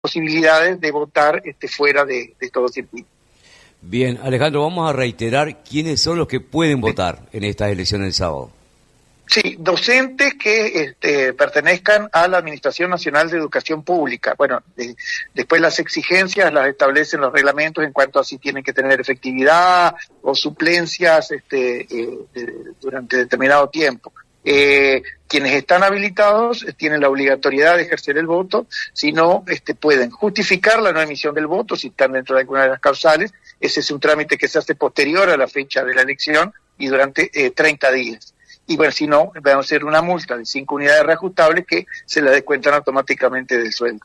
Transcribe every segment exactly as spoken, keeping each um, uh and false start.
posibilidades de votar este, fuera de, de todo circuito. Bien, Alejandro, vamos a reiterar quiénes son los que pueden votar en estas elecciones del sábado. Sí, docentes que este, pertenezcan a la Administración Nacional de Educación Pública. Bueno, de, después las exigencias las establecen los reglamentos en cuanto a si tienen que tener efectividad o suplencias este, eh, de, durante determinado tiempo. Eh, quienes están habilitados eh, tienen la obligatoriedad de ejercer el voto, si no, este, pueden justificar la no emisión del voto si están dentro de alguna de las causales. Ese es un trámite que se hace posterior a la fecha de la elección y durante eh, treinta días. Y bueno, si no, vamos a hacer una multa de cinco unidades reajustables que se la descuentan automáticamente del sueldo.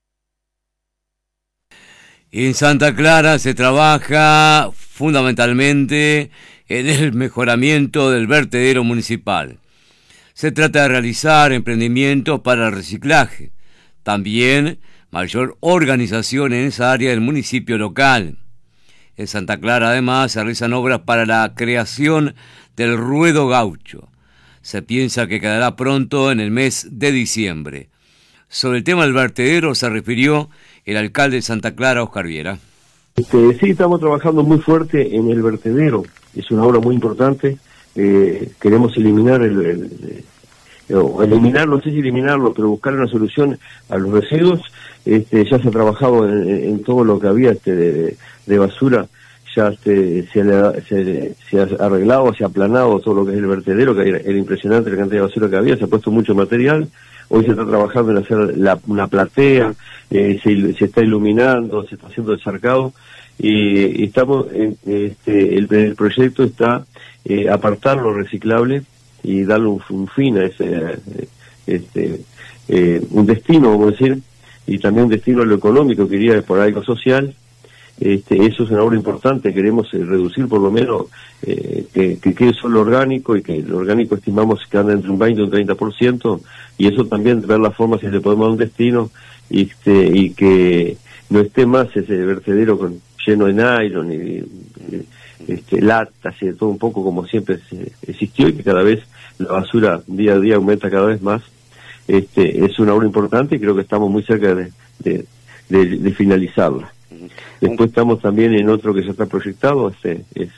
En Santa Clara se trabaja fundamentalmente en el mejoramiento del vertedero municipal. Se trata de realizar emprendimientos para el reciclaje, también mayor organización en esa área del municipio local. En Santa Clara, además, se realizan obras para la creación del ruedo gaucho. Se piensa que quedará pronto en el mes de diciembre. Sobre el tema del vertedero se refirió el alcalde de Santa Clara, Oscar Viera. Este, sí, estamos trabajando muy fuerte en el vertedero. Es una obra muy importante. Eh, queremos eliminar el, el, el o eliminar, no sé si eliminarlo, pero buscar una solución a los residuos. Este, ya se ha trabajado en, en todo lo que había este, de, de basura. Ya este, se, se, se ha arreglado, se ha aplanado todo lo que es el vertedero, que era, era impresionante la cantidad de basura que había, se ha puesto mucho material. Hoy se está trabajando en hacer la, una platea, eh, se, se está iluminando, se está haciendo el cercado, y, y estamos, en, este, el, el proyecto está eh, apartar lo reciclable y darle un, un fin a ese, este, eh, un destino, vamos a decir, y también un destino a lo económico, que iría por algo social. Este, eso es una obra importante, queremos eh, reducir por lo menos eh, que, que quede solo orgánico, y que el orgánico estimamos que anda entre un veinte y un treinta por ciento, y eso también ver la forma si le podemos dar un destino, y, este, y que no esté más ese vertedero con, lleno de nylon y, y este, latas y de todo un poco como siempre se, existió, y que cada vez la basura día a día aumenta cada vez más. Este, es una obra importante y creo que estamos muy cerca de, de, de, de finalizarla. Después estamos también en otro que ya está proyectado, este, es,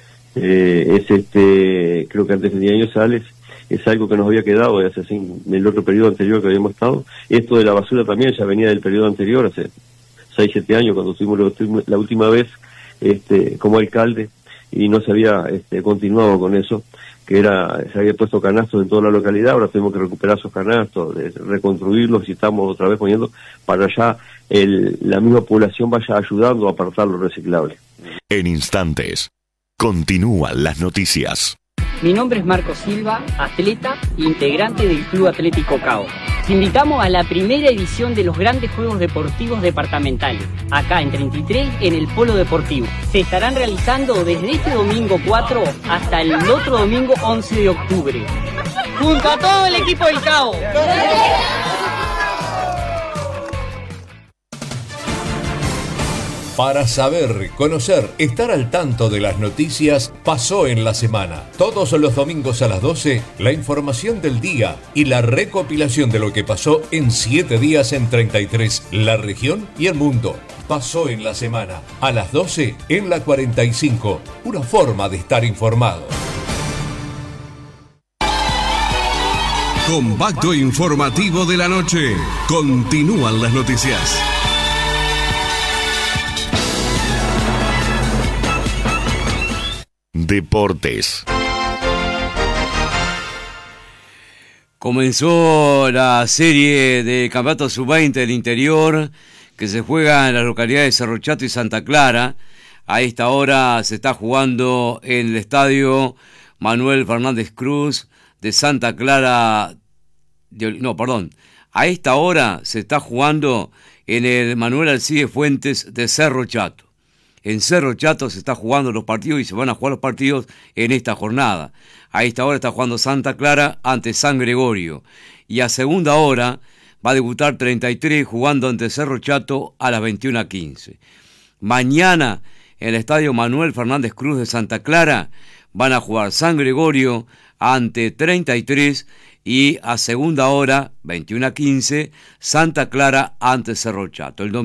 eh, es este, creo que antes de años sales, es algo que nos había quedado de hace en el otro periodo anterior que habíamos estado. Esto de la basura también ya venía del periodo anterior, hace seis, siete años, cuando estuvimos la última vez este, como alcalde, y no se había este, continuado con eso, que era, se había puesto canastos en toda la localidad. Ahora tenemos que recuperar esos canastos, de reconstruirlos, y estamos otra vez poniendo para allá el, la misma población vaya ayudando a apartar lo reciclable. En instantes, continúan las noticias. Mi nombre es Marco Silva, atleta e integrante del Club Atlético Cao. Te invitamos a la primera edición de los grandes Juegos Deportivos Departamentales, acá en treinta y tres, en el Polo Deportivo. Se estarán realizando desde este domingo cuatro hasta el otro domingo once de octubre. Junto a todo el equipo del Cao. Para saber, conocer, estar al tanto de las noticias, pasó en la semana. Todos los domingos a las doce, la información del día y la recopilación de lo que pasó en siete días en treinta y tres, la región y el mundo. Pasó en la semana, a las doce en la cuarenta y cinco. Una forma de estar informado. Compacto informativo de la noche. Continúan las noticias. Deportes. Comenzó la serie de Campeonato sub veinte del interior que se juega en las localidades de Cerro Chato y Santa Clara. A esta hora se está jugando en el estadio Manuel Fernández Cruz de Santa Clara. De, no, perdón. A esta hora se está jugando en el Manuel Alcides Fuentes de Cerro Chato. En Cerro Chato se está jugando los partidos y se van a jugar los partidos en esta jornada. A esta hora está jugando Santa Clara ante San Gregorio. Y a segunda hora va a debutar treinta y tres jugando ante Cerro Chato a las veintiuna quince. Mañana en el estadio Manuel Fernández Cruz de Santa Clara van a jugar San Gregorio ante treinta y tres y a segunda hora, veintiuno a quince, Santa Clara ante Cerro Chato. El